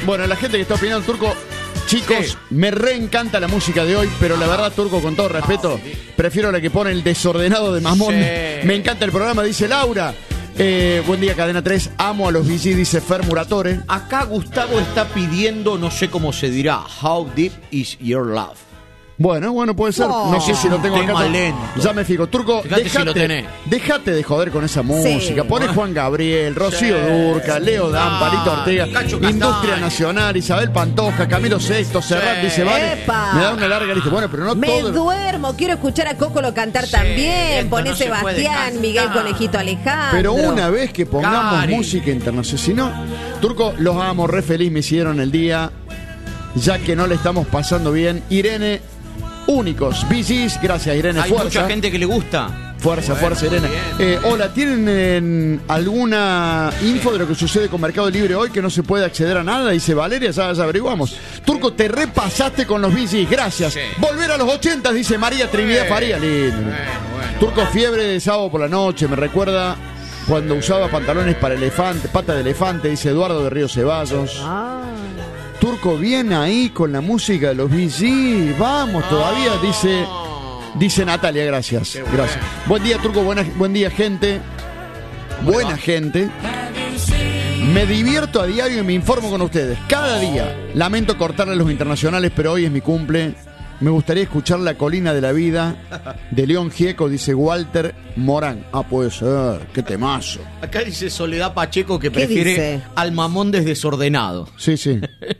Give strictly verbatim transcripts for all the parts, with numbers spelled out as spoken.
Bueno, la gente que está opinando, Turco, chicos, sí. me reencanta la música de hoy, pero la verdad, Turco, con todo respeto, prefiero la que pone el desordenado de Mamón. Sí. Me encanta el programa, dice Laura. Eh, buen día, Cadena tres. Amo a los V G, dice Fer Muratore. Acá Gustavo está pidiendo, no sé cómo se dirá, How Deep Is Your Love. Bueno, bueno, puede ser. Oh, no sé si lo tengo acá. Lento. Ya me fijo. Turco, Fíjate dejate, si lo tenés. Dejate de joder con esa música. Sí. Poné Juan Gabriel, Rocío sí. Durca, Leo Dan, Palito Ortega, Cacho Industria Castaña. Nacional, Isabel Pantoja, Camilo Sexto, Serrat, sí. dice, vale. Epa. Me da una larga lista. Bueno, pero no me todo. Me duermo, quiero escuchar a Cocolo cantar sí. también. Poné no Sebastián, Miguel Conejito Alejandro. Pero una vez que pongamos Cari. música internacional, si no, Turco, los amo, re feliz me hicieron el día, ya que no le estamos pasando bien. Irene, únicos, V Gs, gracias Irene, hay fuerza. Hay mucha gente que le gusta. Fuerza, bueno, fuerza Irene. Eh, hola, ¿tienen eh, alguna info de lo que sucede con Mercado Libre hoy que no se puede acceder a nada? Dice Valeria, ya, ya averiguamos. Turco, te repasaste con los V Gs, gracias. Sí. Volver a los ochenta, dice María Trinidad Faría. Lindo. Bueno, bueno. Turco, fiebre de sábado por la noche, me recuerda cuando usaba pantalones para elefante, pata de elefante, dice Eduardo de Río Ceballos. Ah. Turco, bien ahí con la música de los V G. Vamos, todavía, dice dice Natalia, gracias. Bueno. Gracias. Buen día, Turco, buena, buen día, gente. Buena gente. Me divierto a diario y me informo con ustedes. Cada día. Lamento cortarle a los internacionales, pero hoy es mi cumple. Me gustaría escuchar La Colina de la Vida de León Gieco, dice Walter Morán. Ah, puede ser, qué temazo. Acá dice Soledad Pacheco que prefiere dice? al Mamón desordenado. Sí, sí.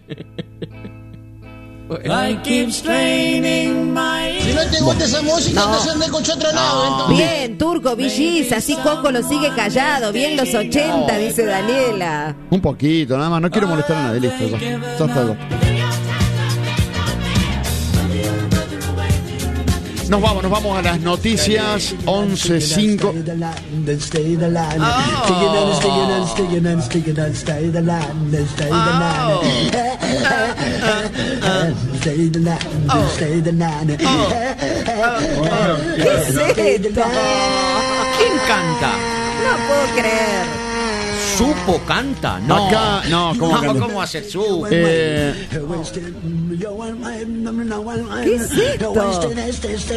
I keep straining my... Si no te gusta esa música, no, entonces anda con otro lado. No. Bien, Turco, V Gs, así Coco lo sigue callado. Bien los ochenta, dice Daniela. Un poquito, nada más, no quiero molestar a nadie, listo. Ya, ya está todo. Nos vamos, nos vamos a las noticias. once cinco. ¿Qué es esto? ¿Quién canta? No puedo creer. ¿Supo canta? No. Acá, no, ¿cómo, no, ¿cómo va a ser Supo? Eh... ¿Qué es esto? No, no es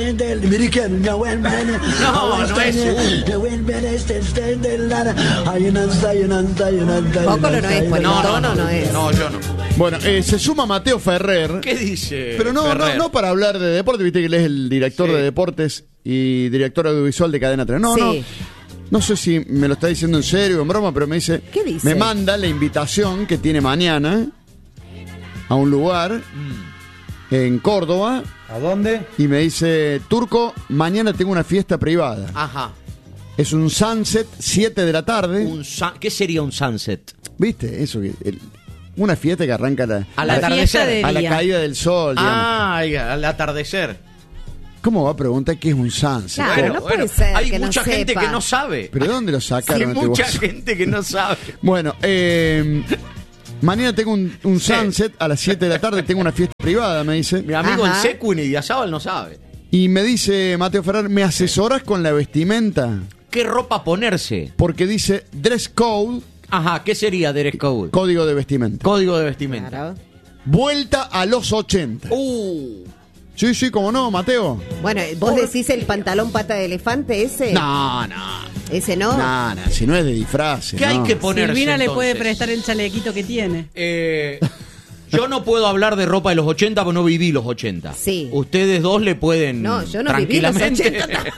Supo. Cócolo no es, por el no, tono no, no, no es. No, yo no. Bueno, eh, se suma Mateo Ferrer. ¿Qué dice? Pero no, Ferrer? no, no para hablar de deporte, viste que él es el director sí. de deportes y director audiovisual de Cadena tres. No, sí. no. No sé si me lo está diciendo en serio o en broma, pero me dice, ¿qué dice? Me manda la invitación que tiene mañana a un lugar mm. en Córdoba. ¿A dónde? Y me dice, Turco, mañana tengo una fiesta privada. Ajá. Es un sunset, siete de la tarde. Un ¿Qué sería un sunset? ¿Viste? Eso que... El, una fiesta que arranca la, al atardecer, a la caída del sol. Ah, digamos. Al atardecer. ¿Cómo va a preguntar qué es un sunset? Claro, bueno, no puede bueno, ser hay que mucha no gente sepa. que no sabe. ¿Pero de dónde lo sacaron? Hay mucha gente que no sabe. Bueno, eh, mañana tengo un, un sunset sí. a las siete de la tarde, tengo una fiesta privada, me dice. Mi amigo Ajá. el Secu y Diazábal no sabe. Y me dice Mateo Ferrer, ¿me asesoras con la vestimenta? ¿Qué ropa ponerse? Porque dice dress code. Ajá, ¿qué sería dress code? Código de vestimenta. Código de vestimenta. Claro. Vuelta a los ochenta. Uh. Sí, sí, cómo no, Mateo. Bueno, ¿vos decís el pantalón pata de elefante ese? No, no. ¿Ese no? No, no, si no es de disfraz. ¿Qué no. hay que ponerse Silvina entonces? le puede prestar el chalequito que tiene. Eh... Yo no puedo hablar de ropa de los ochenta porque no viví los ochenta. Sí. Ustedes dos le pueden. No, yo no tranquilamente. viví los ochenta.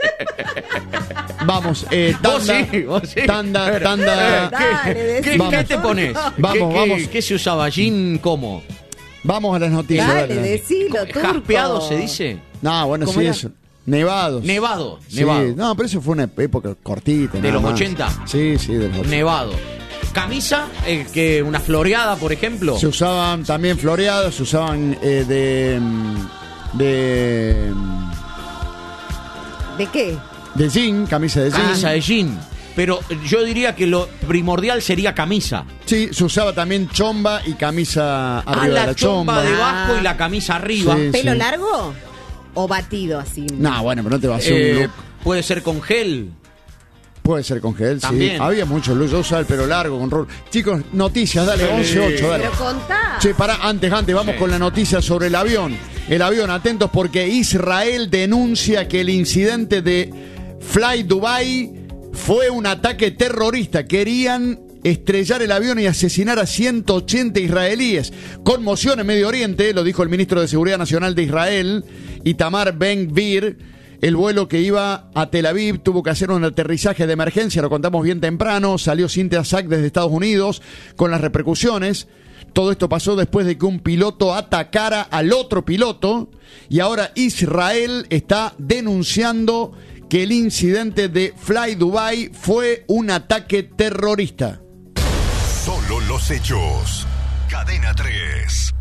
Vamos, eh, tanda, vos sí, vos sí. tanda, tanda. Dale, ¿Qué, ¿qué te pones? Vamos, ¿Qué, vamos. ¿Qué, ¿Qué se usaba? ¿Jean cómo? Vamos a las noticias. Dale, decilo, Turco. ¿Jaspeado se dice? No, bueno, sí, era? eso. Nevados. Nevado, sí. nevado. No, pero eso fue una época cortita. ¿De los más. ochenta? Sí, sí, de los ochenta. Nevado. ¿Camisa? Eh, que ¿Una floreada, por ejemplo? Se usaban también floreadas, se usaban eh, de... De... ¿De qué? De jean, camisa de jean. Camisa de jean. Pero yo diría que lo primordial sería camisa. Sí, se usaba también chomba y camisa arriba ah, la de la chomba. chomba debajo y la camisa arriba. Sí, ¿Pelo sí. largo o batido así? No, bueno, pero no te va a hacer eh, un look. Puede ser con gel. Puede ser con gel, También. sí. Había muchos luz. Yo usaba el pelo largo con rol. Chicos, noticias, dale, Sí. once ocho, dale. Pero contá. Che, pará, antes, antes, vamos Sí. con la noticia sobre el avión. El avión, atentos, porque Israel denuncia que el incidente de Fly Dubai fue un ataque terrorista. Querían estrellar el avión y asesinar a ciento ochenta israelíes. Conmoción en Medio Oriente, lo dijo el ministro de Seguridad Nacional de Israel, Itamar Ben-Gvir. El vuelo que iba a Tel Aviv tuvo que hacer un aterrizaje de emergencia, lo contamos bien temprano, salió sin TASAC desde Estados Unidos con las repercusiones. Todo esto pasó después de que un piloto atacara al otro piloto y ahora Israel está denunciando que el incidente de Fly Dubai fue un ataque terrorista. Solo los hechos. Cadena tres.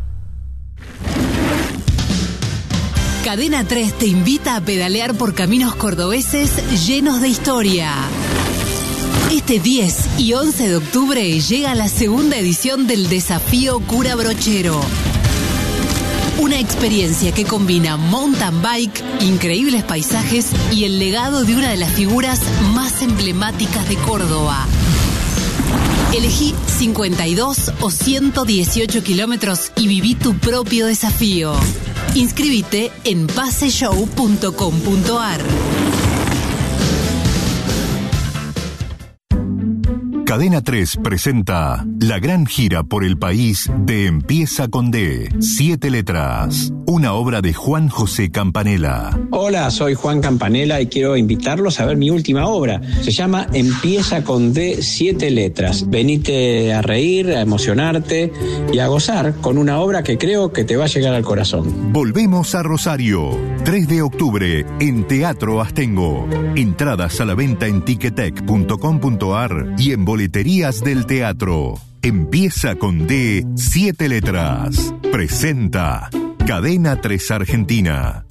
Cadena tres te invita a pedalear por caminos cordobeses llenos de historia. Este diez y once de octubre llega la segunda edición del Desafío Cura Brochero. Una experiencia que combina mountain bike, increíbles paisajes y el legado de una de las figuras más emblemáticas de Córdoba. Elegí cincuenta y dos o ciento dieciocho kilómetros y viví tu propio desafío. Inscríbete en paseshow punto com punto ar. Cadena tres presenta la gran gira por el país de Empieza con D, siete letras, una obra de Juan José Campanella. Hola, soy Juan Campanella y quiero invitarlos a ver mi última obra. Se llama Empieza con D, siete letras. Venite a reír, a emocionarte y a gozar con una obra que creo que te va a llegar al corazón. Volvemos a Rosario, tres de octubre, en Teatro Astengo. Entradas a la venta en ticketek punto com punto ar y en boleterías del teatro. Empieza con D, siete letras. Presenta Cadena tres Argentina.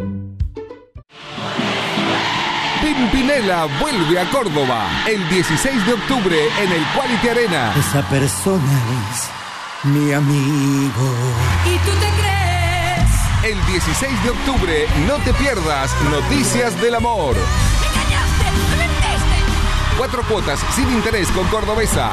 Pimpinela vuelve a Córdoba el dieciséis de octubre en el Quality Arena. Esa persona es mi amigo. ¿Y tú te crees? El dieciséis de octubre no te pierdas Noticias del Amor. ¡Me engañaste! ¡Me mentiste! Cuatro cuotas sin interés con Cordobesa.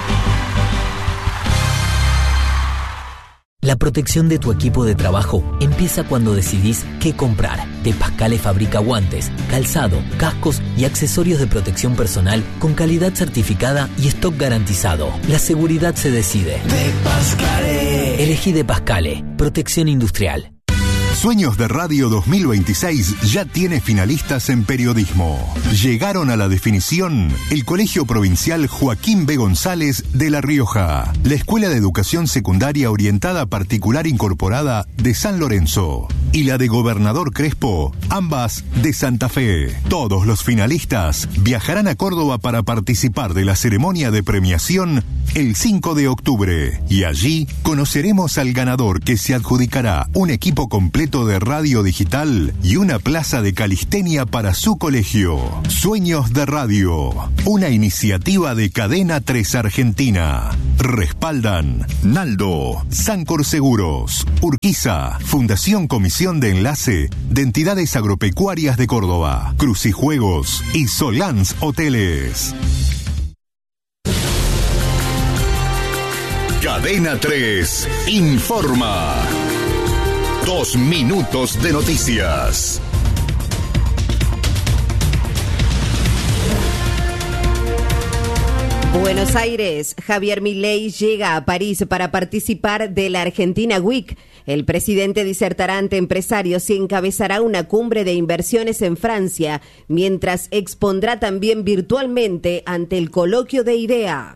La protección de tu equipo de trabajo empieza cuando decidís qué comprar. De Pascale fabrica guantes, calzado, cascos y accesorios de protección personal con calidad certificada y stock garantizado. La seguridad se decide. De Pascale. Elegí De Pascale, protección industrial. Sueños de Radio dos mil veintiséis ya tiene finalistas en periodismo. Llegaron a la definición el Colegio Provincial Joaquín B. González de La Rioja, la Escuela de Educación Secundaria Orientada Particular Incorporada de San Lorenzo y la de Gobernador Crespo, ambas de Santa Fe. Todos los finalistas viajarán a Córdoba para participar de la ceremonia de premiación el cinco de octubre y allí conoceremos al ganador, que se adjudicará un equipo completo de radio digital y una plaza de calistenia para su colegio. Sueños de Radio, una iniciativa de Cadena tres Argentina. Respaldan Naldo, Sancor Seguros, Urquiza, Fundación Comisión de Enlace de Entidades Agropecuarias de Córdoba, Crucijuegos y Solans Hoteles. Cadena tres informa. Dos minutos de noticias. Buenos Aires. Javier Milei llega a París para participar de la Argentina Week. El presidente disertará ante empresarios y encabezará una cumbre de inversiones en Francia, mientras expondrá también virtualmente ante el coloquio de IDEA.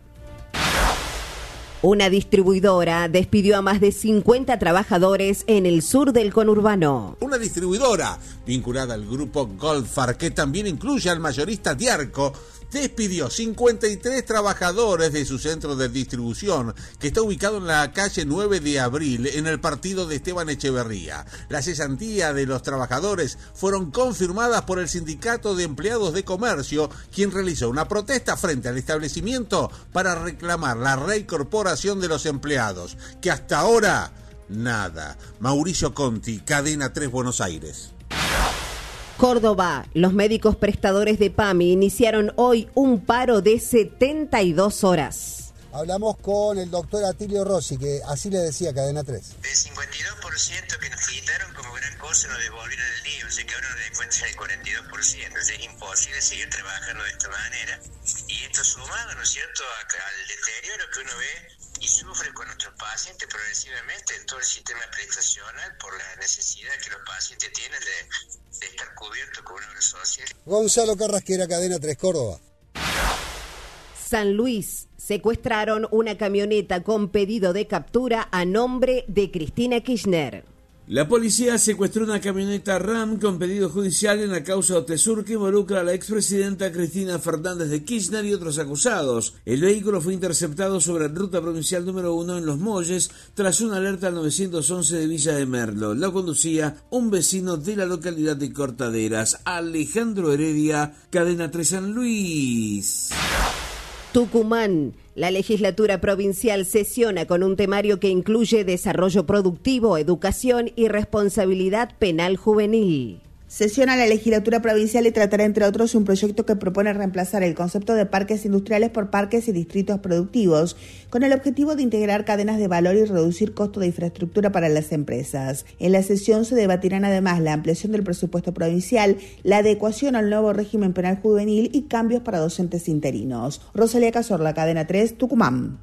Una distribuidora despidió a más de cincuenta trabajadores en el sur del conurbano. Una distribuidora vinculada al grupo Goldfar, que también incluye al mayorista Diarco, despidió cincuenta y tres trabajadores de su centro de distribución, que está ubicado en la calle nueve de abril, en el partido de Esteban Echeverría. La cesantía de los trabajadores fueron confirmadas por el Sindicato de Empleados de Comercio, quien realizó una protesta frente al establecimiento para reclamar la reincorporación de los empleados, que hasta ahora, nada. Mauricio Conti, Cadena tres Buenos Aires. Córdoba, los médicos prestadores de PAMI iniciaron hoy un paro de setenta y dos horas. Hablamos con el doctor Atilio Rossi, que así le decía Cadena tres. De cincuenta y dos por ciento que nos quitaron como gran cosa, nos devolvieron el I V A, o sea que ahora nos descuentan el cuarenta y dos por ciento. O sea, es imposible seguir trabajando de esta manera. Y esto sumado, ¿no es cierto?, al deterioro que uno ve y sufre con nuestros pacientes progresivamente en todo el sistema prestacional por la necesidad que los pacientes tienen de, de estar cubiertos con una obra social. Gonzalo Carrasquera, Cadena tres, Córdoba. San Luis, secuestraron una camioneta con pedido de captura a nombre de Cristina Kirchner. La policía secuestró una camioneta RAM con pedido judicial en la causa Otesur que involucra a la expresidenta Cristina Fernández de Kirchner y otros acusados. El vehículo fue interceptado sobre la ruta provincial número uno en Los Molles tras una alerta al nueve once de Villa de Merlo. La conducía un vecino de la localidad de Cortaderas. Alejandro Heredia, Cadena tres San Luis. Tucumán, la legislatura provincial sesiona con un temario que incluye desarrollo productivo, educación y responsabilidad penal juvenil. Sesiona la legislatura provincial y tratará, entre otros, un proyecto que propone reemplazar el concepto de parques industriales por parques y distritos productivos, con el objetivo de integrar cadenas de valor y reducir costo de infraestructura para las empresas. En la sesión se debatirán además la ampliación del presupuesto provincial, la adecuación al nuevo régimen penal juvenil y cambios para docentes interinos. Rosalía Cazorla, Cadena tres, Tucumán.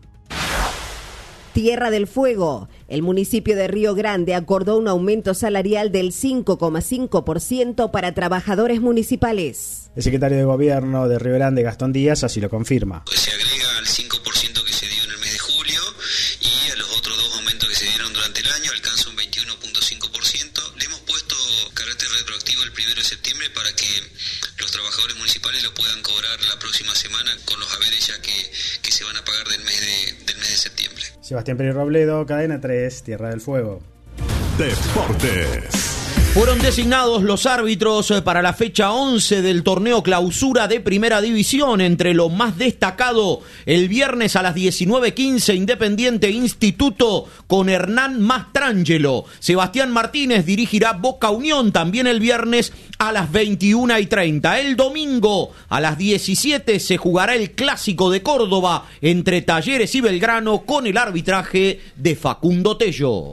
Tierra del Fuego. El municipio de Río Grande acordó un aumento salarial del cinco coma cinco por ciento para trabajadores municipales. El secretario de Gobierno de Río Grande, Gastón Díaz, así lo confirma. Se agrega al cinco por ciento que se dio en el mes de julio y a los otros dos aumentos que se dieron durante el año, alcanza un veintiuno punto cinco por ciento. Le hemos puesto carácter retroactivo el primero de septiembre para que los trabajadores municipales lo puedan cobrar la próxima semana con los haberes ya que, que se van a pagar del mes de, del mes de septiembre. Sebastián Pérez Robledo, Cadena tres, Tierra del Fuego. Deportes. Fueron designados los árbitros para la fecha once del torneo clausura de Primera División. Entre lo más destacado, el viernes a las diecinueve quince, Independiente Instituto con Hernán Mastrangelo. Sebastián Martínez dirigirá Boca Unión también el viernes a las veintiuna y treinta. El domingo a las diecisiete se jugará el Clásico de Córdoba entre Talleres y Belgrano con el arbitraje de Facundo Tello.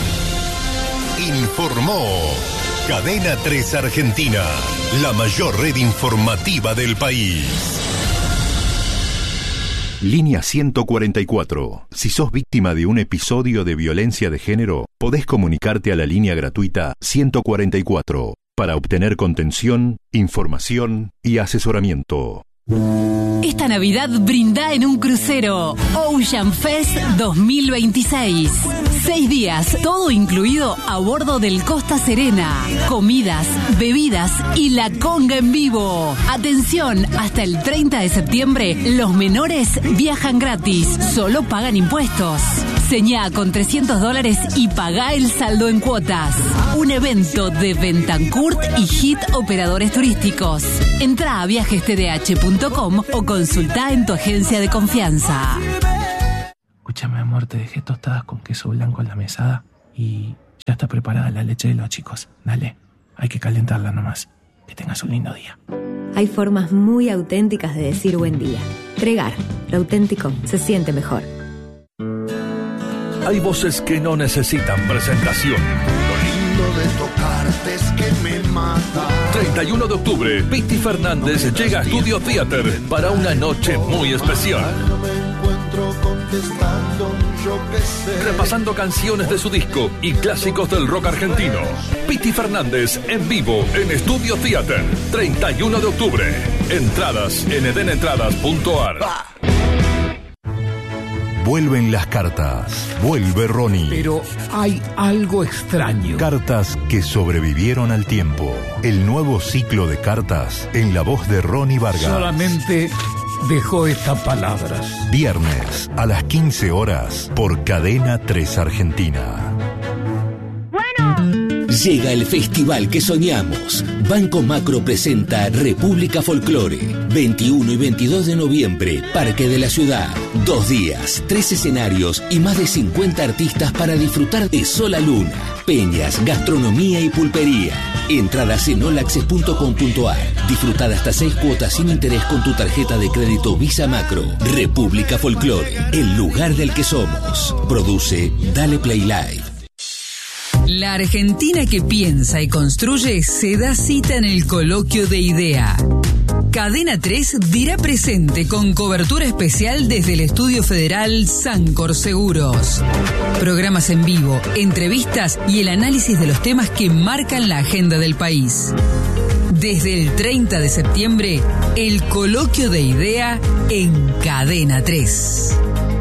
Informó Cadena tres Argentina, la mayor red informativa del país. Línea ciento cuarenta y cuatro. Si sos víctima de un episodio de violencia de género, podés comunicarte a la línea gratuita ciento cuarenta y cuatro para obtener contención, información y asesoramiento. Esta Navidad brinda en un crucero Ocean Fest dos mil veintiséis. Seis días, todo incluido a bordo del Costa Serena. Comidas, bebidas y la conga en vivo. Atención, hasta el treinta de septiembre, los menores viajan gratis, solo pagan impuestos. Señá con trescientos dólares y pagá el saldo en cuotas. Un evento de Bentancourt y Hit Operadores Turísticos. Entrá a viajes t d h punto com o consultá en tu agencia de confianza. Escúchame, amor, te dejé tostadas con queso blanco en la mesada y ya está preparada la leche de los chicos. Dale, hay que calentarla nomás. Que tengas un lindo día. Hay formas muy auténticas de decir buen día. Tregar, lo auténtico se siente mejor. Hay voces que no necesitan presentación. Lo lindo de tocarte es que me mata. treinta y uno de octubre, Piti Fernández llega a Studio Theater para una noche muy especial. Repasando canciones de su disco y clásicos del rock argentino. Piti Fernández en vivo en Studio Theater, treinta y uno de octubre. Entradas en eden entradas punto a r. Vuelven las cartas. Vuelve Ronnie. Pero hay algo extraño. Cartas que sobrevivieron al tiempo. El nuevo ciclo de cartas en la voz de Ronnie Vargas. Solamente dejó estas palabras. Viernes a las quince horas por Cadena tres Argentina. Bueno. Llega el festival que soñamos. Banco Macro presenta República Folclore. veintiuno y veintidós de noviembre, Parque de la Ciudad. Dos días, tres escenarios y más de cincuenta artistas para disfrutar de Sola Luna, peñas, gastronomía y pulpería. Entradas en olaccess punto com punto ar. Disfrutar hasta seis cuotas sin interés con tu tarjeta de crédito Visa Macro. República Folclore, el lugar del que somos. Produce Dale Play Live. La Argentina que piensa y construye se da cita en el Coloquio de Idea. Cadena tres dirá presente con cobertura especial desde el Estudio Federal Sancor Seguros. Programas en vivo, entrevistas y el análisis de los temas que marcan la agenda del país. Desde el treinta de septiembre, el Coloquio de Idea en Cadena tres.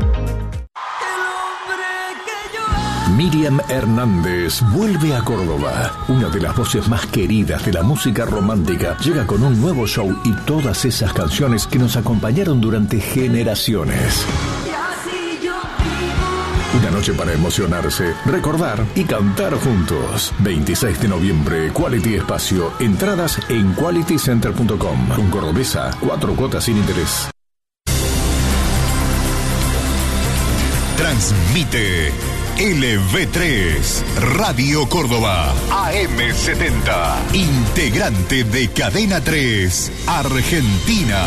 Miriam Hernández vuelve a Córdoba. Una de las voces más queridas de la música romántica llega con un nuevo show y todas esas canciones que nos acompañaron durante generaciones. Una noche para emocionarse, recordar y cantar juntos. veintiséis de noviembre, Quality Espacio. Entradas en quality center punto com. Con Cordobesa, cuatro cuotas sin interés. Transmite L V tres, Radio Córdoba, A M setenta, integrante de Cadena tres, Argentina.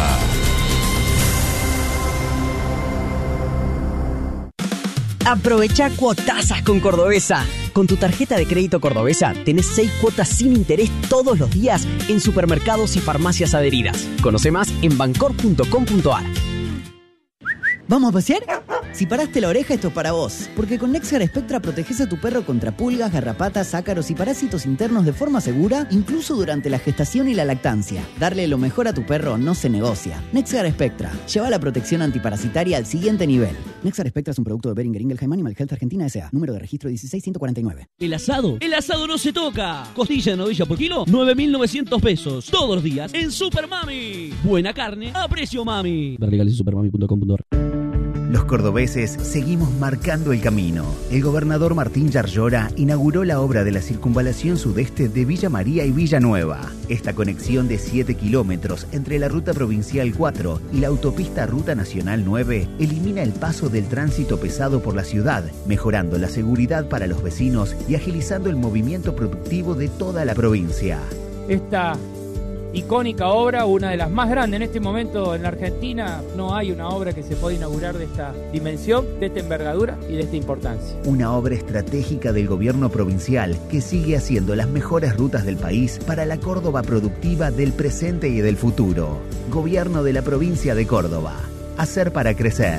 Aprovecha cuotazas con Cordobesa. Con tu tarjeta de crédito Cordobesa tenés seis cuotas sin interés todos los días en supermercados y farmacias adheridas. Conoce más en bancor punto com punto ar. ¿Vamos a pasear? Si paraste la oreja, esto es para vos. Porque con Nexgar Spectra proteges a tu perro contra pulgas, garrapatas, ácaros y parásitos internos de forma segura, incluso durante la gestación y la lactancia. Darle lo mejor a tu perro no se negocia. Nexgar Spectra. Lleva la protección antiparasitaria al siguiente nivel. Nexgar Spectra es un producto de Boehringer Ingelheim Animal Health Argentina S A. Número de registro dieciséis ciento cuarenta y nueve. ¿El asado? ¡El asado no se toca! Costilla de novilla por kilo, nueve mil novecientos pesos. Todos los días en Super Mami. Buena carne a precio mami. Ver legales en supermami punto com punto ar. Los cordobeses seguimos marcando el camino. El gobernador Martín Yarlora inauguró la obra de la circunvalación sudeste de Villa María y Villanueva. Esta conexión de siete kilómetros entre la ruta provincial cuatro y la autopista Ruta Nacional nueve elimina el paso del tránsito pesado por la ciudad, mejorando la seguridad para los vecinos y agilizando el movimiento productivo de toda la provincia. Esta icónica obra, una de las más grandes en este momento en la Argentina. No hay una obra que se pueda inaugurar de esta dimensión, de esta envergadura y de esta importancia. Una obra estratégica del gobierno provincial que sigue haciendo las mejores rutas del país para la Córdoba productiva del presente y del futuro. Gobierno de la provincia de Córdoba. Hacer para crecer.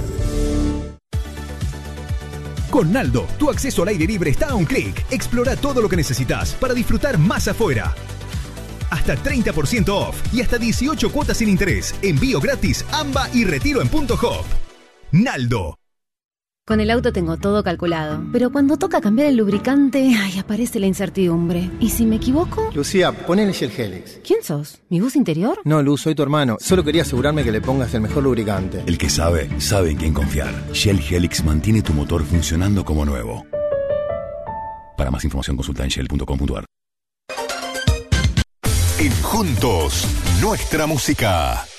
Con Naldo, tu acceso al aire libre está a un clic. Explora todo lo que necesitas para disfrutar más afuera. Hasta treinta por ciento off y hasta dieciocho cuotas sin interés. Envío gratis, AMBA y retiro en punto hop. Naldo. Con el auto tengo todo calculado, pero cuando toca cambiar el lubricante, ay, aparece la incertidumbre. ¿Y si me equivoco? Lucía, ponele Shell Helix. ¿Quién sos? ¿Mi voz interior? No, Luz, soy tu hermano. Solo quería asegurarme que le pongas el mejor lubricante. El que sabe, sabe en quién confiar. Shell Helix mantiene tu motor funcionando como nuevo. Para más información consulta en shell punto com punto ar. En Juntos, nuestra música.